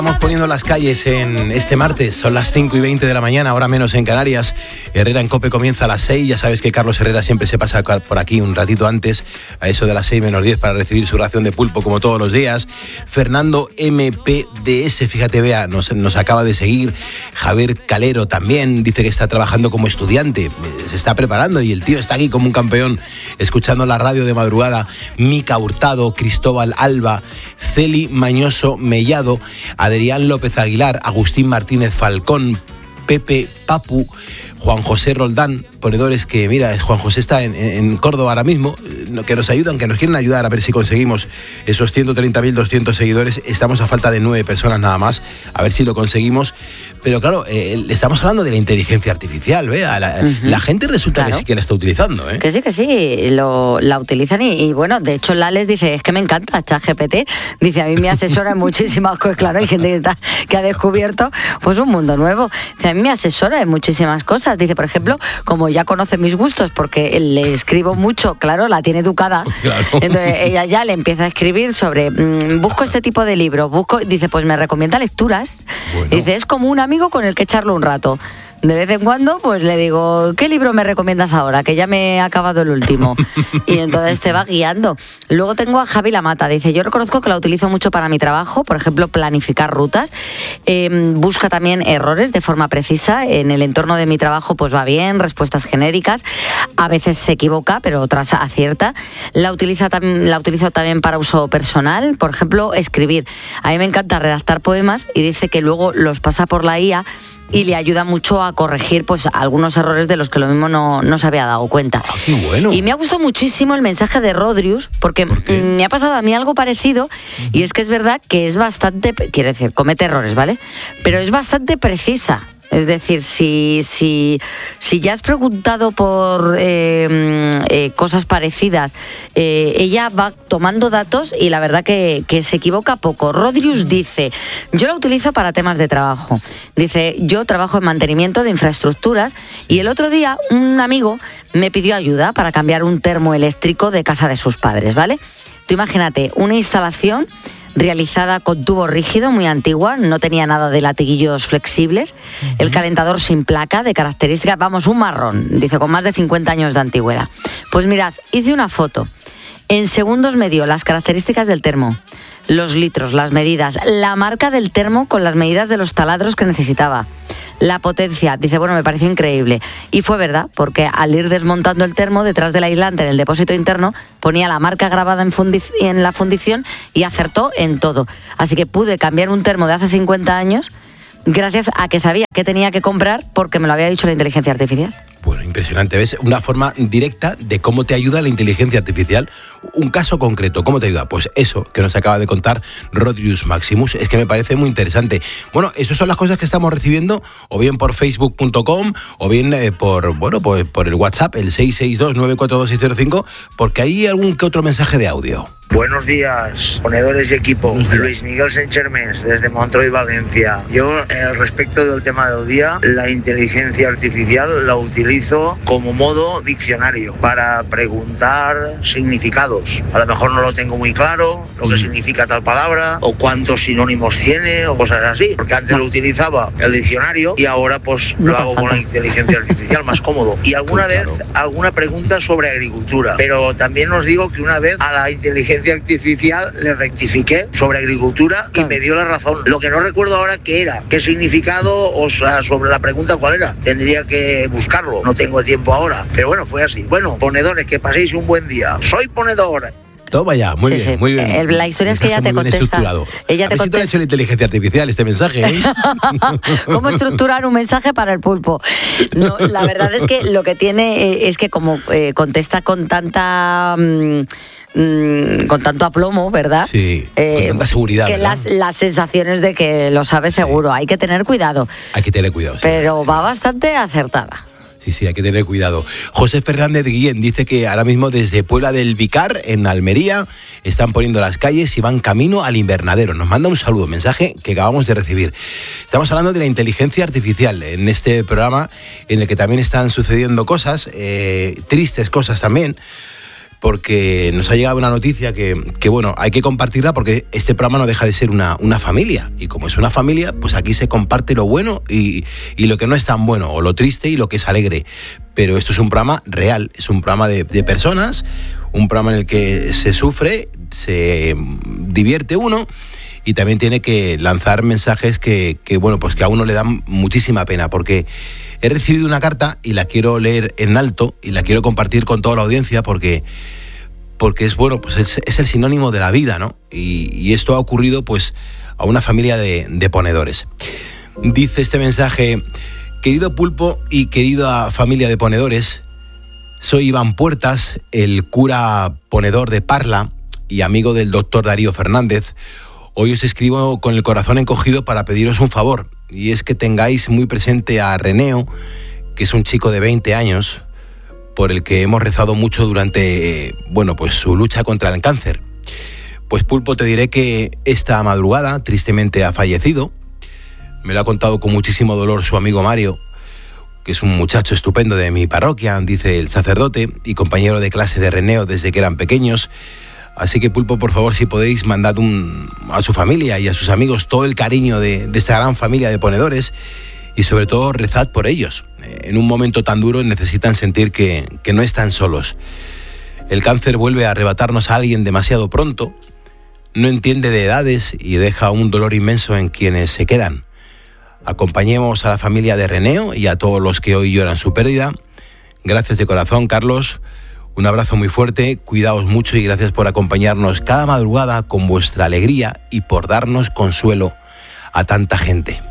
Estamos poniendo las calles en este martes, son las 5:20 de la mañana, ahora menos en Canarias. Herrera en COPE comienza a las 6, ya sabes que Carlos Herrera siempre se pasa por aquí un ratito antes, a eso de las 6 menos 10 para recibir su ración de pulpo como todos los días. Fernando MPDS, fíjate, vea, nos acaba de seguir. Javier Calero también, dice que está trabajando como estudiante, se está preparando y el tío está aquí como un campeón, escuchando la radio de madrugada. Mica Hurtado, Cristóbal Alba, Celi Mañoso Mellado, Adrián López Aguilar, Agustín Martínez Falcón, Pepe Papu, Juan José Roldán, ponedores que, mira, Juan José está en Córdoba ahora mismo, que nos ayudan, que nos quieren ayudar a ver si conseguimos esos 130.200 seguidores. Estamos a falta de 9 personas nada más, a ver si lo conseguimos. Pero claro, estamos hablando de la inteligencia artificial, ¿vea? La gente resulta que sí que la está utilizando, ¿eh? Que sí, la utilizan y bueno, de hecho Lales dice, es que me encanta ChatGPT, dice, a mí me asesora en muchísimas cosas. Claro, hay gente que ha descubierto pues un mundo nuevo. Dice, a mí me asesora en muchísimas cosas. Dice, por ejemplo, como ya conoce mis gustos porque le escribo mucho, claro, la tiene educada. Claro. Entonces ella ya le empieza a escribir sobre, busco este tipo de libros, dice, pues me recomienda lecturas. Bueno. Dice, es como un amigo con el que echarlo un rato. De vez en cuando, pues le digo, ¿qué libro me recomiendas ahora? Que ya me he acabado el último. Y entonces te va guiando. Luego tengo a Javi Lamata. Dice, yo reconozco que la utilizo mucho para mi trabajo, por ejemplo, planificar rutas. Busca también errores de forma precisa. En el entorno de mi trabajo, pues va bien, respuestas genéricas. A veces se equivoca, pero otras acierta. La utilizo también para uso personal. Por ejemplo, escribir. A mí me encanta redactar poemas y dice que luego los pasa por la IA y le ayuda mucho a corregir pues algunos errores de los que lo mismo no se había dado cuenta. Ah, qué bueno. Y me ha gustado muchísimo el mensaje de Rodrius, porque me ha pasado a mí algo parecido, y es que es verdad que es bastante, quiere decir, comete errores, ¿vale? Pero es bastante precisa. Es decir, si ya has preguntado por cosas parecidas, ella va tomando datos y la verdad que se equivoca poco. Rodrius dice, yo la utilizo para temas de trabajo. Dice, yo trabajo en mantenimiento de infraestructuras y el otro día un amigo me pidió ayuda para cambiar un termoeléctrico de casa de sus padres, ¿vale? Tú imagínate, una instalación realizada con tubo rígido, muy antigua, no tenía nada de latiguillos flexibles, el calentador sin placa, de características, vamos, un marrón, dice, con más de 50 años de antigüedad. Pues mirad, hice una foto, en segundos me dio las características del termo, los litros, las medidas, la marca del termo con las medidas de los taladros que necesitaba, la potencia. Dice, bueno, me pareció increíble. Y fue verdad, porque al ir desmontando el termo, detrás del aislante, en el depósito interno, ponía la marca grabada en la fundición y acertó en todo. Así que pude cambiar un termo de hace 50 años gracias a que sabía qué tenía que comprar porque me lo había dicho la inteligencia artificial. Bueno, impresionante. ¿Ves? Una forma directa de cómo te ayuda la inteligencia artificial. Un caso concreto, ¿cómo te ayuda? Pues eso que nos acaba de contar Rodrius Maximus. Es que me parece muy interesante. Bueno, esas son las cosas que estamos recibiendo, o bien por facebook.com, o bien por el WhatsApp, el 662-942-605, porque hay algún que otro mensaje de audio. Buenos días, ponedores y equipo. Luis Miguel Senchermes, desde Montreuil, Valencia. Yo, respecto del tema del día, la inteligencia artificial la utilizo como modo diccionario para preguntar significados. A lo mejor no lo tengo muy claro, lo que significa tal palabra, o cuántos sinónimos tiene, o cosas así. Porque antes lo utilizaba el diccionario y ahora pues lo hago con la inteligencia artificial, más cómodo. Y alguna vez, alguna pregunta sobre agricultura. Pero también os digo que una vez a la inteligencia artificial le rectifiqué sobre agricultura y me dio la razón. Lo que no recuerdo ahora qué era, qué significado, o sea, sobre la pregunta cuál era. Tendría que buscarlo, no tengo tiempo ahora. Pero bueno, fue así. Bueno, ponedores, que paséis un buen día. Soy ponedor. Toma ya, muy bien, muy bien. La historia es que ella te contesta. Ella te contesta. Ha hecho la inteligencia artificial este mensaje, ¿eh? ¿Cómo estructurar un mensaje para el pulpo? No, la verdad es que lo que tiene es que como contesta con tanta con tanto aplomo, ¿verdad? Sí, con tanta seguridad, que las sensaciones de que lo sabe seguro. Hay que tener cuidado. Hay que tener cuidado. Sí, pero va bastante acertada. Sí, hay que tener cuidado. José Fernández Guillén dice que ahora mismo desde Puebla del Vicar, en Almería, están poniendo las calles y van camino al invernadero. Nos manda un saludo, mensaje que acabamos de recibir. Estamos hablando de la inteligencia artificial en este programa en el que también están sucediendo cosas, tristes cosas también. porque nos ha llegado una noticia que bueno, hay que compartirla porque este programa no deja de ser una familia. Y como es una familia, pues aquí se comparte lo bueno y lo que no es tan bueno, o lo triste y lo que es alegre. Pero esto es un programa real, es un programa de personas, un programa en el que se sufre, se divierte uno y también tiene que lanzar mensajes que bueno, pues que a uno le dan muchísima pena, porque he recibido una carta y la quiero leer en alto y la quiero compartir con toda la audiencia porque es bueno, pues es el sinónimo de la vida, ¿no? Y esto ha ocurrido pues a una familia de ponedores. Dice este mensaje: querido Pulpo y querida familia de ponedores, soy Iván Puertas, el cura ponedor de Parla y amigo del doctor Darío Fernández. Hoy os escribo con el corazón encogido para pediros un favor, y es que tengáis muy presente a Reneo, que es un chico de 20 años, por el que hemos rezado mucho durante, bueno, pues su lucha contra el cáncer. Pues Pulpo, te diré que esta madrugada tristemente ha fallecido. Me lo ha contado con muchísimo dolor su amigo Mario, que es un muchacho estupendo de mi parroquia, dice el sacerdote, y compañero de clase de Reneo desde que eran pequeños. Así que Pulpo, por favor, si podéis, mandad a su familia y a sus amigos todo el cariño de esta gran familia de ponedores y sobre todo rezad por ellos. En un momento tan duro necesitan sentir que no están solos. El cáncer vuelve a arrebatarnos a alguien demasiado pronto, no entiende de edades y deja un dolor inmenso en quienes se quedan. Acompañemos a la familia de Reneo y a todos los que hoy lloran su pérdida. Gracias de corazón, Carlos. Un abrazo muy fuerte, cuidaos mucho y gracias por acompañarnos cada madrugada con vuestra alegría y por darnos consuelo a tanta gente.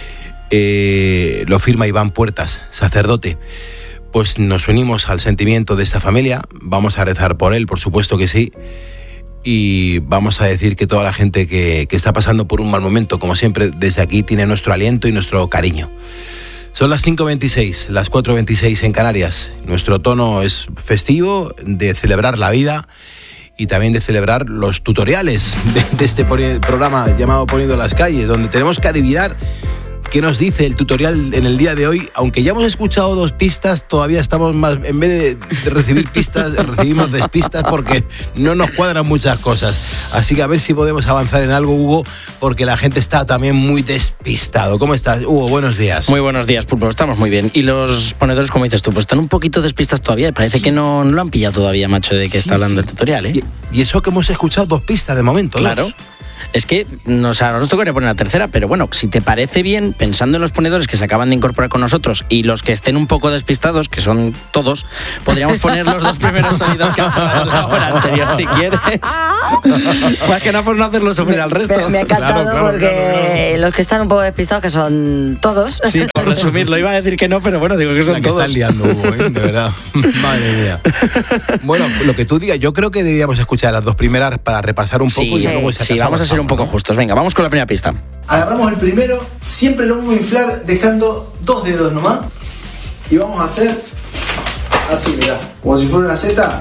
Lo firma Iván Puertas, sacerdote. Pues nos unimos al sentimiento de esta familia, vamos a rezar por él, por supuesto que sí, y vamos a decir que toda la gente que está pasando por un mal momento, como siempre, desde aquí tiene nuestro aliento y nuestro cariño. Son las 5:26, las 4:26 en Canarias. Nuestro tono es festivo, de celebrar la vida y también de celebrar los tutoriales de este programa llamado Poniendo las Calles, donde tenemos que adivinar qué nos dice el tutorial en el día de hoy. Aunque ya hemos escuchado 2 pistas, todavía estamos más, en vez de recibir pistas, recibimos despistas porque no nos cuadran muchas cosas. Así que a ver si podemos avanzar en algo, Hugo, porque la gente está también muy despistado. ¿Cómo estás, Hugo? Buenos días. Muy buenos días, Pulpo. Estamos muy bien. Y los ponedores, como dices tú, pues están un poquito despistas todavía. Parece que no lo han pillado todavía, macho, de que está hablando el tutorial, ¿eh? Y eso que hemos escuchado 2 pistas de momento. Claro. 2. Es que nos tocaría poner la tercera, pero bueno, si te parece bien, pensando en los ponedores que se acaban de incorporar con nosotros y los que estén un poco despistados, que son todos, podríamos poner los 2 primeros sonidos que han sonado en la hora anterior, si quieres. Más que nada por no hacerlo sufrir al resto. Me ha encantado porque los que están un poco despistados, que son todos. Sí, por resumirlo, iba a decir que no, pero bueno, digo que son todos. La que estás liando, Hugo, de verdad. Madre mía. Bueno, lo que tú digas, yo creo que deberíamos escuchar las 2 primeras para repasar un poco y luego vamos a ser un poco justos. Venga, vamos con la primera pista. Agarramos el primero, siempre lo vamos a inflar dejando 2 dedos nomás. Y vamos a hacer así, mirá, como si fuera una Z.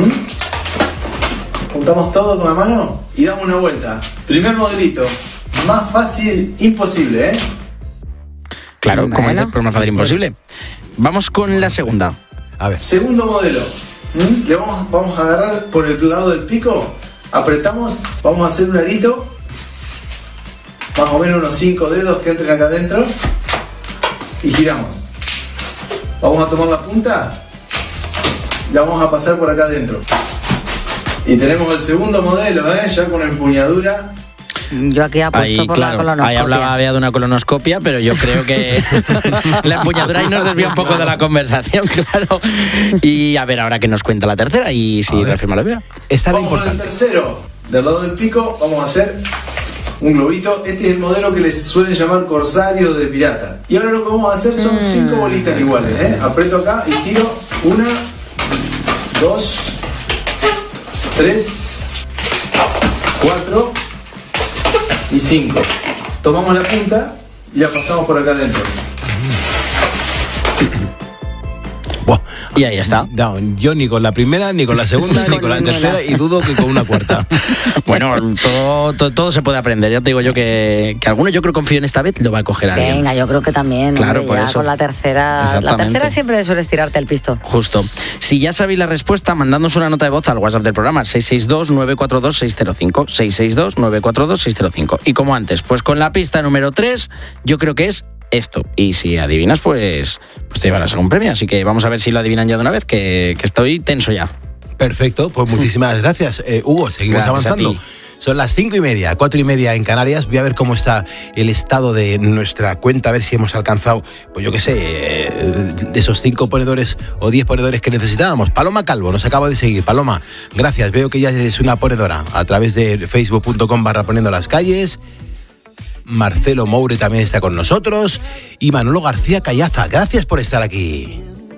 Juntamos todo con la mano y damos una vuelta. Primer modelito, más fácil imposible, ¿eh? Claro, como dices, pero más fácil imposible. Vamos con la segunda. A ver. Segundo modelo. Le vamos a agarrar por el lado del pico, apretamos, vamos a hacer un arito, más o menos unos 5 dedos que entren acá adentro y giramos. Vamos a tomar la punta y la vamos a pasar por acá adentro. Y tenemos el segundo modelo, ya con empuñadura. Yo aquí apuesto ahí, por claro, la colonoscopia. Ahí hablaba de una colonoscopia, pero yo creo que la empuñadura ahí nos desvía un poco de la conversación, claro. Y a ver ahora que nos cuenta la tercera y si reafirma la vea. Esta es la Vamos con importante. el tercero. Del lado del pico vamos a hacer un globito. Este es el modelo que les suelen llamar corsario de pirata. Y ahora lo que vamos a hacer son 5 bolitas iguales, Aprieto acá y giro. 1, 2, 3, 4 y 5. Tomamos la punta y la pasamos por acá adentro. Buah, Y ahí está. No, yo ni con la primera, ni con la segunda, ni con la tercera, y dudo que con una cuarta. Bueno, todo se puede aprender. Ya te digo yo que alguno, yo creo, confío en esta vez, lo va a coger alguien. Venga, yo creo que también. Claro, hombre, por ya eso. con la tercera. La tercera siempre sueles tirarte el pisto. Justo. Si ya sabéis la respuesta, mandadnos una nota de voz al WhatsApp del programa 662-942-605. 662-942-605. Y como antes, pues con la pista número 3, yo creo que es esto. Y si adivinas, pues te llevarás algún premio. Así que vamos a ver si lo adivinan ya de una vez, que estoy tenso ya. Perfecto, pues muchísimas gracias. Hugo, seguimos Gracias avanzando. Son las 5:30, 4:30 en Canarias. Voy a ver cómo está el estado de nuestra cuenta, a ver si hemos alcanzado, pues yo qué sé, de esos 5 ponedores o 10 ponedores que necesitábamos. Paloma Calvo nos acaba de seguir. Paloma, gracias. Veo que ya es una ponedora a través de facebook.com/poniendo las calles. Marcelo Moure también está con nosotros. Y Manolo García Callaza, gracias por estar aquí.